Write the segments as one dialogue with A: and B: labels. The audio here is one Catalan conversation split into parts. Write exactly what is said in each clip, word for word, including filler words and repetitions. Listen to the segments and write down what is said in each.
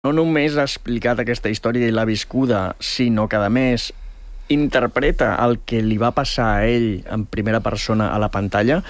A: no només ha explicat aquesta història i l'ha viscuda, sinó que, a més, interpreta el que li va passar a ell en primera persona a la pantalla,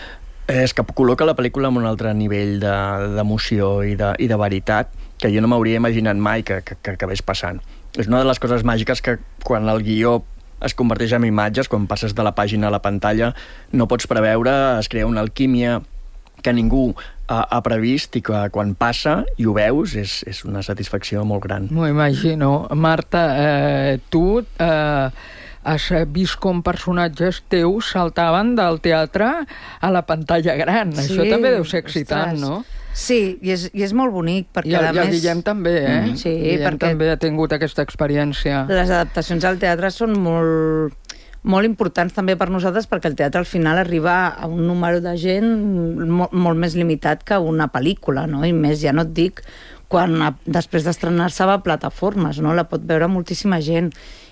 A: és que col·loca la pel·lícula en un altre nivell d'emoció de, i, de, i de veritat que jo no m'hauria imaginat mai que, que, que acabés passant. És una de les coses màgiques que quan el guió es converteix en imatges, quan passes de la pàgina a la pantalla, no pots preveure, es crea una alquímia que ningú ha, ha previst i que quan passa i ho veus és, és una satisfacció molt gran.
B: M'ho imagino. Marta, eh, tu eh, has vist com personatges teus saltaven del teatre a la pantalla gran. Sí, això també deu ser excitant, ostres. No?
C: Sí, i és, i és molt bonic, perquè
B: I el,
C: a
B: i el
C: més...
B: Guillem també, eh?
C: Mm-hmm. Sí,
B: Guillem
C: perquè...
B: també ha tingut aquesta experiència.
C: Les adaptacions al teatre són molt... molt importants també per nosaltres, perquè el teatre al final arriba a un número de gent molt, molt més limitat que una pel·lícula, no? I més, ja no et dic, quan a, després d'estrenar-se va a plataformes, no? La pot veure moltíssima gent.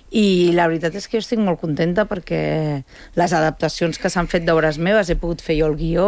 C: I la veritat és que jo estic molt contenta perquè les adaptacions que s'han fet d'obres meves he pogut fer jo el guió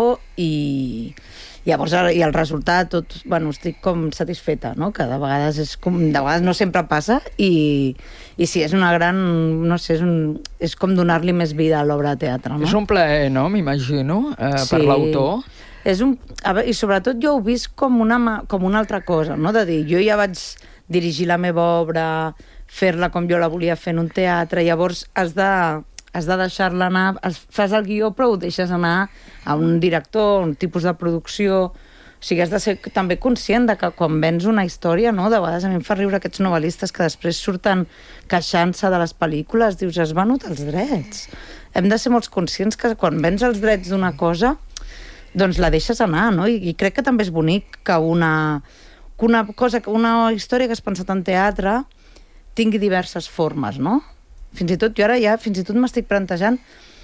C: i... Llavors, i el resultat, tot, bueno, estic com satisfeta, no? Que de vegades, és com, de vegades no sempre passa i, i sí, és una gran, no sé, és, un, és com donar-li més vida a l'obra de teatre, no?
B: És un plaer, no? M'imagino, eh,
C: sí.
B: Per l'autor.
C: És un, a veure, i sobretot jo ho he vist com una, com una altra cosa, no? De dir, jo ja vaig dirigir la meva obra, fer-la com jo la volia fer en un teatre, llavors has de... has de deixar-la anar, fas el guió però ho deixes anar a un director, un tipus de producció, o sigui, has de ser també conscient de que quan vens una història, no? De vegades a mi em fa riure aquests novel·listes que després surten queixant-se de les pel·lícules, dius, has venut els drets. Hem de ser molt conscients que quan vens els drets d'una cosa, doncs la deixes anar, no? I, i crec que també és bonic que una, que una cosa, que una història que has pensat en teatre tingui diverses formes, no? Fins i tot, jo ara ja fins i tot m'estic plantejant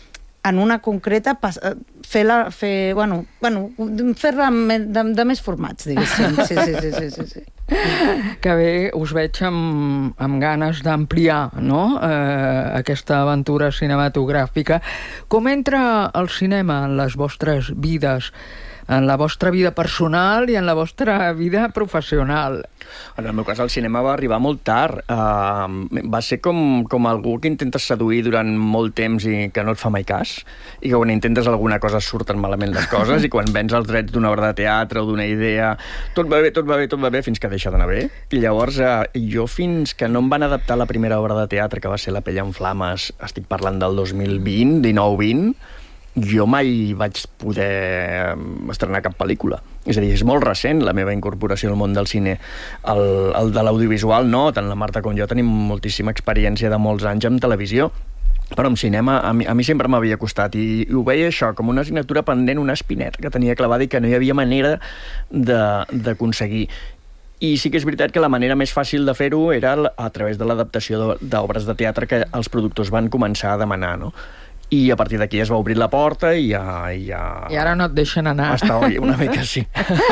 C: en una concreta fer-la, fer, bueno, bueno, fer-la de, de més formats, diguéssim. Sí, sí, sí, sí, sí, sí.
B: Que bé, us veig amb, amb ganes d'ampliar, no?, eh, aquesta aventura cinematogràfica. Com entra el cinema en les vostres vides, en la vostra vida personal i en la vostra vida professional?
A: En el meu cas, el cinema va arribar molt tard. Uh, va ser com, com algú que intentes seduir durant molt temps i que no et fa mai cas, i que quan intentes alguna cosa surten malament les coses, i quan vens els drets d'una obra de teatre o d'una idea, tot va bé, tot va bé, tot va bé, fins que deixa d'anar bé. I llavors, uh, jo fins que no em van adaptar la primera obra de teatre, que va ser La pell en flames, estic parlant del dos mil vint, dinou vint, jo mai vaig poder estrenar cap pel·lícula. És a dir, és molt recent la meva incorporació al món del cine. El, el de l'audiovisual no, tant la Marta com jo tenim moltíssima experiència de molts anys en televisió, però en cinema a mi, a mi sempre m'havia costat i, i ho veia això com una assignatura pendent, una espineta que tenia clavada i que no hi havia manera d'aconseguir. I sí que és veritat que la manera més fàcil de fer-ho era a través de l'adaptació d'obres de teatre que els productors van començar a demanar, no? I a partir d'aquí es va obrir la porta i ja... I, ja...
B: I ara no et deixen anar.
A: Està, oi, una mica sí.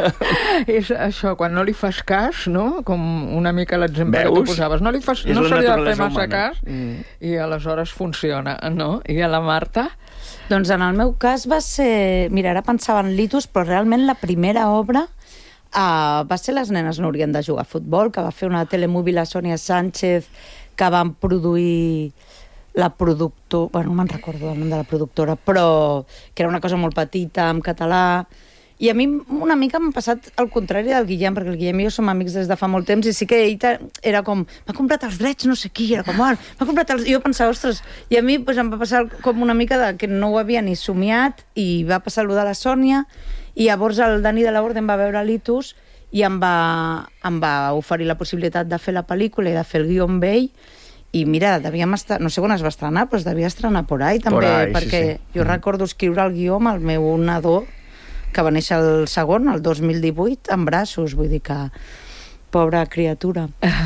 B: És això, quan no li fas cas, no? Com una mica l'exemple que tu posaves. No li fas, no se li ha de fer massa humana. Cas mm. i aleshores funciona, no? I a la Marta?
C: Doncs en el meu cas va ser... Mira, ara pensava en Litus, però realment la primera obra uh, va ser Les nenes no haurien de jugar a futbol, que va fer una telemòbil a Sònia Sánchez, que van produir... la productora, bueno, no me'n recordo el nom de la productora, però que era una cosa molt petita, en català, i a mi una mica m'ha passat el contrari del Guillem, perquè el Guillem i jo som amics des de fa molt temps, i sí que ell era com, m'ha comprat els drets no sé qui, era com, bueno, m'ha comprat els... I jo pensava, ostres, i a mi pues, em va passar com una mica de que no ho havia ni somiat, i va passar allò de la Sònia, i llavors el Dani de la Orden va veure Litus, i em va, em va oferir la possibilitat de fer la pel·lícula i de fer el guió amb ell, i mira, devíem estar, no sé quan es va estrenar, però es devia estrenar por ahí també, por ahí, perquè sí, sí. Jo mm. recordo escriure el guió amb el meu nadó, que va néixer el segon, el dos mil divuit, en braços, vull dir que pobra criatura.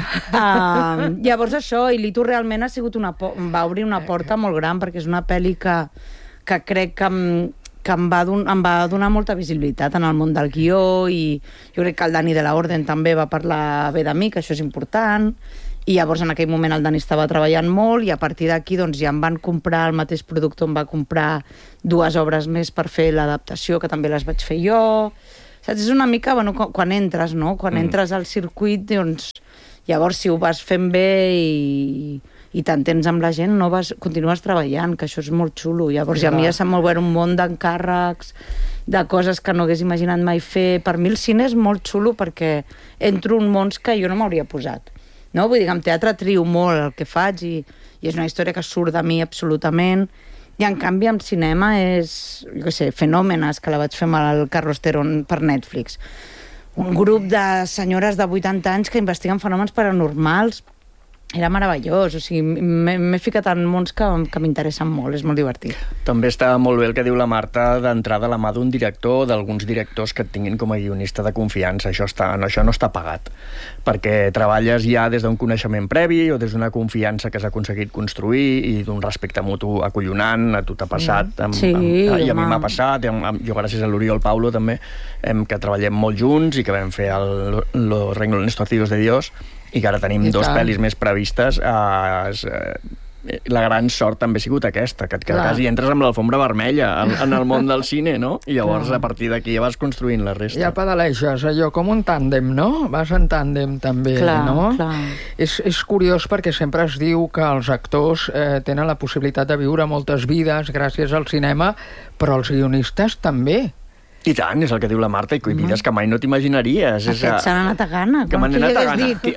C: uh, llavors això, i Litus realment ha sigut una va obrir una porta molt gran, perquè és una pel·li que, que crec que, em, que em, va don em va donar molta visibilitat en el món del guió, i jo crec que el Dani de la Orden també va parlar bé de mi, que això és important. I llavors en aquell moment el Dani estava treballant molt i a partir d'aquí doncs, ja em van comprar, el mateix productor em va comprar dues obres més per fer l'adaptació, que també les vaig fer jo. Saps? És una mica, bueno, quan entres, no? Quan mm. entres al circuit, doncs, llavors si ho vas fent bé i, i t'entens amb la gent, no vas, continues treballant, que això és molt xulo. Llavors, ja a mi ja s'ha obert un món d'encàrrecs, de coses que no hagués imaginat mai fer. Per mi el cine és molt xulo perquè entro en mons que jo no m'hauria posat. No? Vull dir que en teatre trio molt el que faig i, i és una història que surt de mi absolutament. I en canvi en cinema és, jo què sé, Fenòmenes, que la vaig fer amb el Carlos Terón per Netflix. Un grup de senyores de vuitanta anys que investiguen fenòmens paranormals. Era meravellós, o sigui, m'he ficat en mons que, que m'interessen molt, és molt divertit.
A: També està molt bé el que diu la Marta d'entrar de la mà d'un director o d'alguns directors que et tinguin com a guionista de confiança. Això, està, no, això no està pagat, perquè treballes ja des d'un coneixement previ o des d'una confiança que s'ha aconseguit construir i d'un respecte mutu acollonant. A tu t'ha passat, amb,
C: sí,
A: amb, i a mi m'ha passat, amb, amb, jo gràcies a l'Oriol Paulo també, hem, que treballem molt junts i que vam fer el, Los Renglones Torcidos de Dios, i que ara tenim I dos tant. pel·lis més previstes. Eh, eh, la gran sort també ha sigut aquesta, que, que quasi entres amb l'alfombra vermella en, en el món del cine, no? I llavors Clar. a partir d'aquí ja vas construint la resta.
B: Ja pedaleges, allò com un tàndem, no? Vas en tàndem també,
C: clar,
B: no?
C: Clar.
B: És, és curiós perquè sempre es diu que els actors eh, tenen la possibilitat de viure moltes vides gràcies al cinema, però els guionistes també.
A: I tant, és el que diu la Marta, i vides que mai no t'imaginaries.
C: Aquests s'han anat a gana.
A: Que m'han anat a gana.
C: Dit,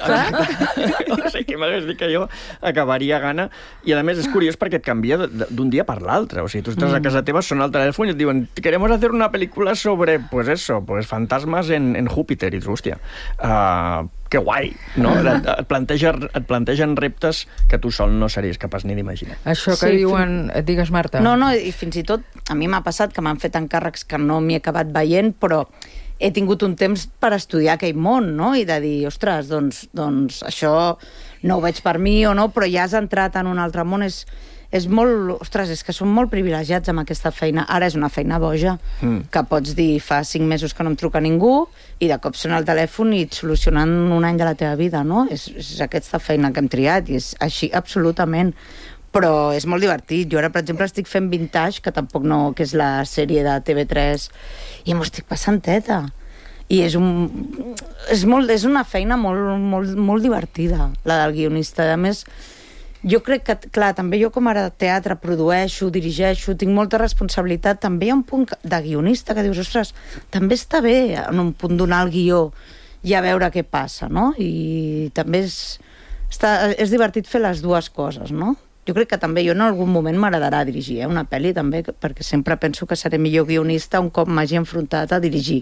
A: no sé què m'hagués dit que jo acabaria a gana. I a més és curiós perquè et canvia d'un dia per l'altre. O sigui, tu estàs mm. a casa teva, sona el telèfon i et diuen queremos hacer una película sobre, pues eso, pues fantasmas en, en Júpiter. I dius, hòstia, uh, que guai, no? Et, et, planteja, et plantegen reptes que tu sol no series capaç ni d'imaginar.
B: Això que sí, diuen... Fin... Digues, Marta.
C: No, no, i fins i tot a mi m'ha passat que m'han fet encàrrecs que no m'hi he acabat veient, però he tingut un temps per estudiar aquell món, no? I de dir, ostres, doncs, doncs això no ho veig per mi o no, però ja has entrat en un altre món. És, és molt... Ostres, és que som molt privilegiats amb aquesta feina. Ara és una feina boja, mm. que pots dir fa cinc mesos que no em truca ningú i de cop sona el telèfon i et solucionen un any de la teva vida, no? És, és aquesta feina que hem triat i és així absolutament. Però és molt divertit. Jo ara, per exemple, estic fent Vintage, que tampoc no... que és la sèrie de T V tres, i m'ho estic passant teta. I és un... És, molt, és una feina molt, molt, molt divertida, la del guionista. A més, jo crec que, clar, també jo com ara teatre produeixo, dirigeixo, tinc molta responsabilitat, també hi ha un punt de guionista que dius, ostres, també està bé en un punt donar el guió i a veure què passa, no? I també és, està, és divertit fer les dues coses, no? Jo crec que també jo en algun moment m'agradarà dirigir eh, una pel·li també, perquè sempre penso que seré millor guionista un cop m'hagi enfrontat a dirigir.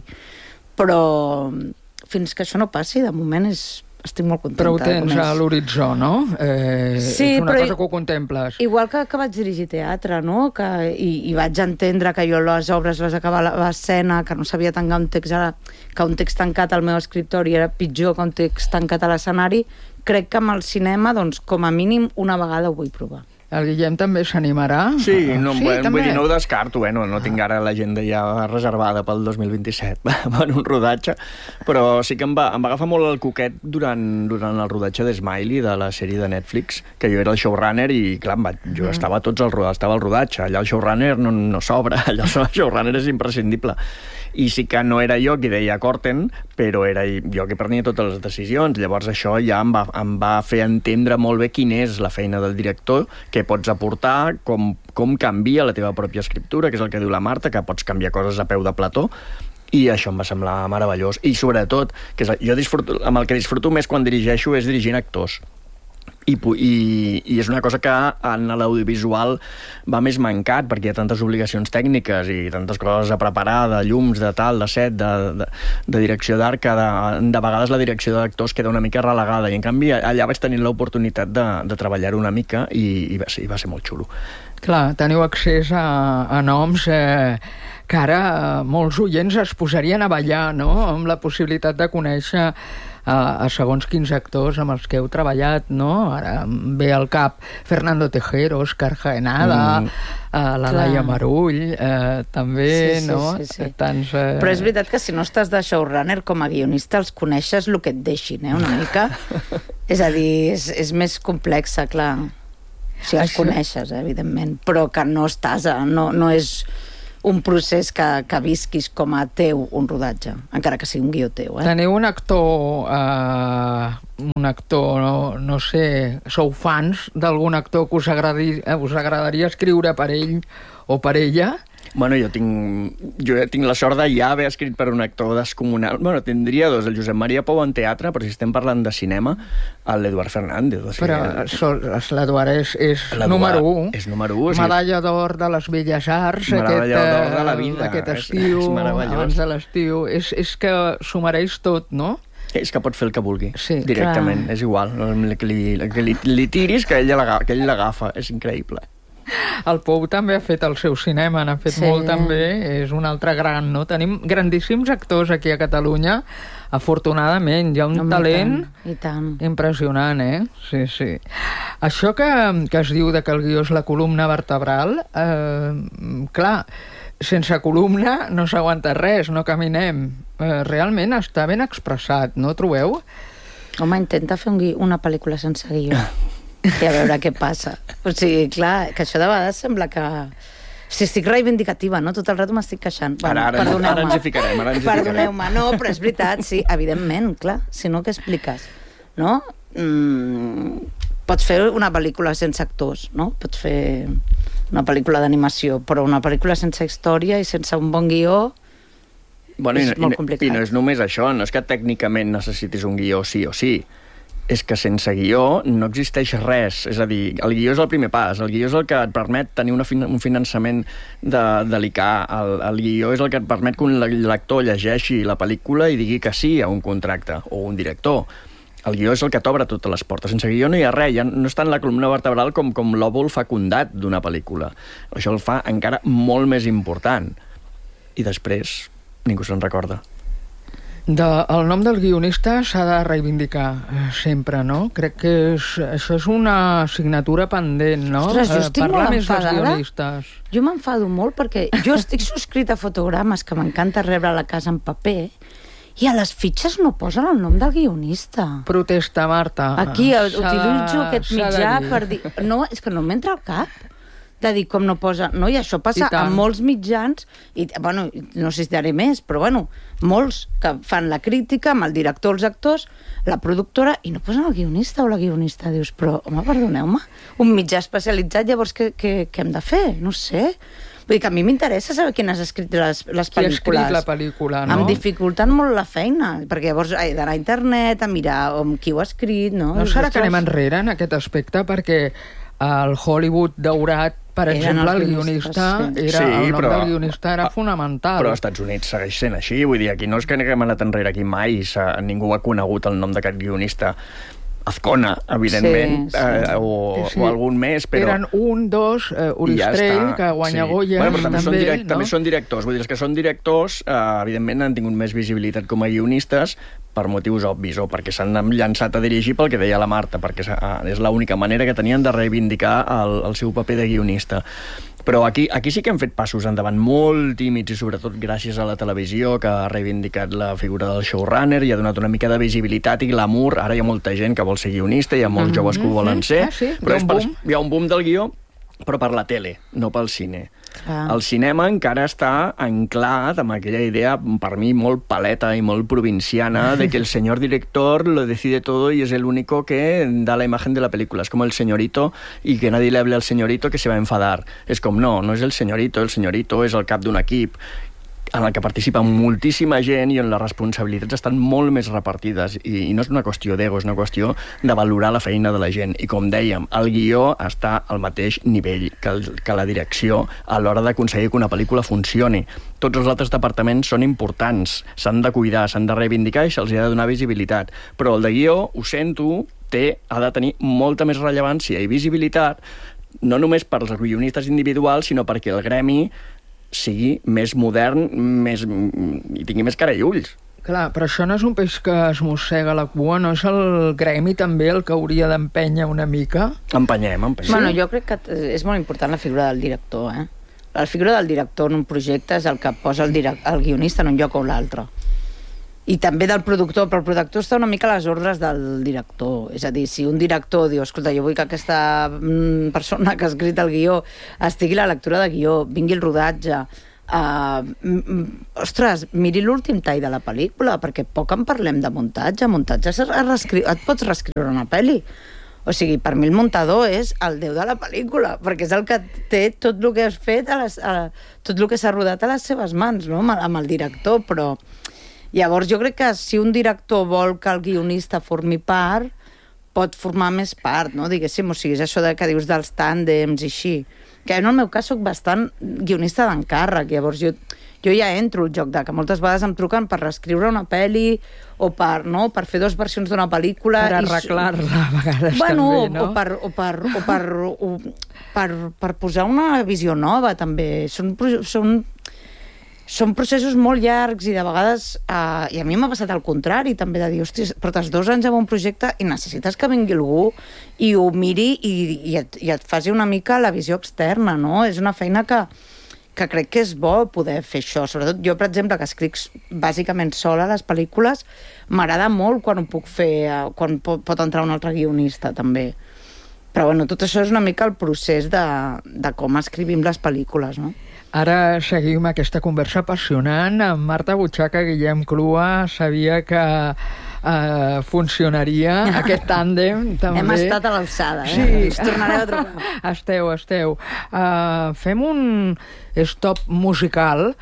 C: Però fins que això no passi, de moment és... estic molt contenta.
B: Però ho tens a l'horitzó, no? Eh, sí, és una cosa que ho contemples.
C: Igual que, que vaig dirigir teatre, no? Que, i, I vaig entendre que jo les obres les acabava a l'escena, que no sabia tancar un text ara, que un text tancat al meu escriptori era pitjor que un text tancat a l'escenari. Crec que amb el cinema, doncs, com a mínim, una vegada ho vull provar.
B: El Guillem també s'animarà?
A: Sí, no, sí vull, vull dir, no ho descarto, eh? no, no tinc ara l'agenda ja reservada pel dos mil vint-i-set per un rodatge, però sí que em va, em va agafar molt el coquet durant, durant el rodatge d'Smiley, de la sèrie de Netflix, que jo era el showrunner i, clar, va, jo mm. estava tots el, estava al rodatge, allà el showrunner no, no s'obre, allà el showrunner és imprescindible. I sí que no era jo qui deia corten, però era jo qui prenia totes les decisions. Llavors això ja em va, em va fer entendre molt bé quina és la feina del director, què pots aportar, com, com canvia la teva pròpia escriptura, que és el que diu la Marta, que pots canviar coses a peu de plató, i això em va semblar meravellós. I sobretot, que és, jo disfruto, amb el que disfruto més quan dirigeixo és dirigint actors. I, i, i és una cosa que en l'audiovisual va més mancat perquè hi ha tantes obligacions tècniques i tantes coses a preparar, de llums, de tal, de set, de, de, de direcció d'art, que de, de vegades la direcció d'actors queda una mica relegada, i en canvi allà vaig tenir l'oportunitat de, de treballar-ho una mica i, i, va ser, i va ser molt xulo.
B: Clar, teniu accés a, a noms eh, que ara molts oients es posarien a ballar, no?, amb la possibilitat de conèixer a, a segons quins actors amb els que heu treballat, no? Ara ve al cap Fernando Tejero, Òscar Jaenada, mm. uh, la Laia Marull, uh, també, sí, sí, no?
C: Sí, sí.
B: Tants, uh...
C: Però és veritat que si no estàs de showrunner com a guionista els coneixes el que et deixin, eh, una mica. És a dir, és, és més complexa, clar. O sigui, els Això... coneixes, eh, evidentment, però que no estàs, a, no, no és un procés que, que visquis com a teu un rodatge, encara que sigui un guió teu. Eh?
B: Teniu un actor, eh, un actor, no, no sé, sou fans d'algun actor que us, agradi, eh, us agradaria escriure per ell o per ella?
A: Bueno, jo tinc, jo tinc la sort de ja haver escrit per un actor descomunal. Bueno, tindria dos, el Josep Maria Pou en teatre, però si estem parlant de cinema, l'Eduard Fernández. O sigui,
B: però l'Eduard és, és número un.
A: És número un. O sigui,
B: medalla d'or de les Belles Arts.
A: Medalla d'or de la vida.
B: Aquest estiu,
A: és, és
B: abans de l'estiu. És, és que s'ho mereix tot, no?
A: És que pot fer el que vulgui,
B: sí,
A: directament.
C: clar.
A: És igual. Que li, que li, li tiris, que ell l'agafa. És increïble.
B: El Pou també ha fet el seu cinema, n'ha fet sí. molt també, és un altre gran, no? Tenim grandíssims actors aquí a Catalunya, afortunadament, hi ha un
C: Home,
B: talent
C: i tant, i tant.
B: impressionant, eh? Sí, sí. Això que, que es diu de que el guió és la columna vertebral, eh, clar, sense columna no s'aguanta res, no caminem. Eh, realment està ben expressat, no trobeu?
C: Home, intenta fer un gui... una pel·lícula sense guió. I a veure què passa. O sigui, clar, que això de vegades sembla que... Si estic reivindicativa, no? Tot el rato m'estic queixant.
A: Bueno, ara, ara, ara ens hi ficarem, ara ens hi ficarem.
C: Perdoneu-me, no, però és veritat, sí, evidentment, clar. Si no, què expliques? No? Mm, pots fer una pel·lícula sense actors, no? Pots fer una pel·lícula d'animació, però una pel·lícula sense història i sense un bon guió...
A: Bueno,
C: és
A: i,
C: molt
A: i,
C: complicat.
A: I no és només això, no és que tècnicament necessitis un guió sí o sí. És que sense guió no existeix res. És a dir, el guió és el primer pas. El guió és el que et permet tenir una, un finançament de, de l'I C A. El, el guió és el que et permet que un lector llegeixi la pel·lícula i digui que sí a un contracte o un director. El guió és el que t'obre totes les portes. Sense guió no hi ha res. Ja no està en la columna vertebral com, com l'òvul fecundat d'una pel·lícula. Això el fa encara molt més important. I després ningú se'n recorda.
B: De, el nom del guionista s'ha de reivindicar eh, sempre, no? Crec que és, això és una assignatura pendent, no?
C: Ostres, jo estic
B: eh,
C: molt
B: més dels
C: enfadada.
B: guionistes.
C: Jo m'enfado molt perquè jo estic subscrita a fotogrames que m'encanta rebre a la casa en paper i a les fitxes no posen el nom del guionista.
B: Protesta, Marta.
C: Aquí utilitzo aquest mitjà
B: dir.
C: per dir... No, és que no m'entra al cap de dir com no posa... No, i això passa a molts mitjans, i, bueno, no sé si diré més, però bueno, molts que fan la crítica amb el director, els actors, la productora, i no posen el guionista o la guionista. Dius, però, home, perdoneu-me, un mitjà especialitzat, llavors què, què, què hem de fer? No sé. Vull dir que a mi m'interessa saber quin has escrit les, les
B: qui
C: pel·lícules.
B: Qui ha escrit la pel·lícula, no?
C: Em dificulten molt la feina, perquè llavors he d'anar a internet a mirar amb qui ho ha escrit, no?
B: No serà que anem enrere en aquest aspecte, perquè el Hollywood daurat, per exemple, el guionista, sí. era, sí, el nom però, del guionista era fonamental.
A: Però als Estats Units segueix sent així, vull dir, aquí no és que hem anat enrere, aquí mai ningú ha conegut el nom d'aquest guionista. Azcona, evidentment, sí, sí. Eh, o, sí. o algun més, però...
B: Eren un, dos, eh, Oristrell, ja que guanya sí. Goya,
A: bueno, però també,
B: també,
A: són direct,
B: no?
A: també són directors, vull dir, els que són directors, eh, evidentment han tingut més visibilitat com a guionistes per motius obvis, o perquè s'han llançat a dirigir pel que deia la Marta, perquè és l'única manera que tenien de reivindicar el, el seu paper de guionista. Però aquí, aquí sí que hem fet passos endavant molt tímids i sobretot gràcies a la televisió que ha reivindicat la figura del showrunner i ha donat una mica de visibilitat i glamour. Ara hi ha molta gent que vol ser guionista, hi ha molts mm-hmm. joves que ho volen ser,
B: ah, sí?
A: però
B: hi,
A: és per, hi ha un boom del guió, però per la tele, no pel cine. Ah. El cinema encara està anclat amb aquella idea, per mi, molt paleta i molt provinciana, de que el señor director lo decide todo y es el único que da la imagen de la película. Es como el señorito y que nadie le hable al señorito que se va a enfadar. És com, no, no és el señorito, el señorito és el cap d'un equip en el que participa moltíssima gent i on les responsabilitats estan molt més repartides i, i no és una qüestió d'ego, és una qüestió de valorar la feina de la gent i com dèiem, el guió està al mateix nivell que, el, que la direcció a l'hora d'aconseguir que una pel·lícula funcioni. Tots els altres departaments són importants, s'han de cuidar, s'han de reivindicar i se'ls ha de donar visibilitat, però el de guió, ho sento, té, ha de tenir molta més rellevància i visibilitat, no només per als guionistes individuals, sinó perquè el gremi sigui més modern més, i tingui més cara i ulls.
B: Clar, però això no és un peix que es mossega la cua, no és el gremi també el que hauria d'empènyer una mica?
A: Empenyem, empenyem.
C: Bueno, jo crec que és molt important la figura del director, eh? La figura del director en un projecte és el que posa el, direct, el guionista en un lloc o l'altre. I també del productor, però el productor està una mica a les ordres del director. És a dir, si un director diu, escolta, jo vull que aquesta persona que ha escrit el guió estigui a la lectura de guió, vingui el rodatge, Uh, ostres, miri l'últim tall de la pel·lícula, perquè poc en parlem de muntatge. Muntatge es reescriu, et pots reescriure una pel·li. O sigui, per mi el muntador és el déu de la pel·lícula, perquè és el que té tot el que has fet, a les, a, tot el que s'ha rodat a les seves mans, no? amb, amb el director, però llavors jo crec que si un director vol que el guionista formi part, pot formar més part, no? Diguéssim, o sigui, és això de que dius dels tàndems i així. Que en el meu cas soc bastant guionista d'encàrrec, llavors jo, jo ja entro al joc de que moltes vegades em truquen per reescriure una pel·li o per, no, per fer dues versions d'una pel·lícula.
B: Per arreglar-la a vegades
C: bueno,
B: també, no?
C: O per, o per, o per, o per, per posar una visió nova, també. Són, són, són processos molt llargs i de vegades... Eh, I a mi m'ha passat al contrari, també, de dir, hòstia, portes dos anys amb un projecte i necessites que vingui algú i ho miri i, i, et, i et faci una mica la visió externa, no? És una feina que, que crec que és bo poder fer això. Sobretot jo, per exemple, que escric bàsicament sola les pel·lícules, m'agrada molt quan ho puc fer, quan pot, pot entrar un altre guionista, també. Però, bueno, tot això és una mica el procés de, de com escrivim les pel·lícules, no?
B: Ara seguim aquesta conversa apassionant amb Marta Butxaca, Guillem Clua. Sabia que uh, funcionaria aquest tàndem, també.
C: Hem estat a l'alçada, eh?
B: Sí.
C: Us tornareu a trucar.
B: Esteu, esteu. Uh, fem un stop musical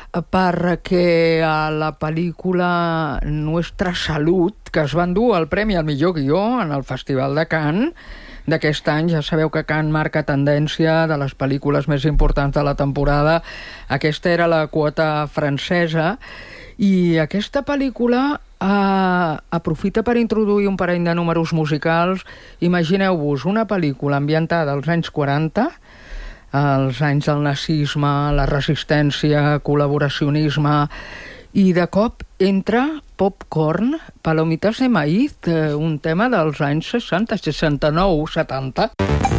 B: perquè a la pel·lícula Nuestra Salud, que es va endur el Premi al millor guió en el Festival de Cannes d'aquest any, ja sabeu que Cannes marca tendència de les pel·lícules més importants de la temporada. Aquesta era la quota francesa i aquesta pel·lícula eh, aprofita per introduir un parell de números musicals. Imagineu-vos una pel·lícula ambientada als anys quaranta, els anys del nazisme, la resistència, col·laboracionisme, i de cop entra Popcorn, Palomitas de Maíz, un tema dels anys seixanta, seixanta-nou, setanta.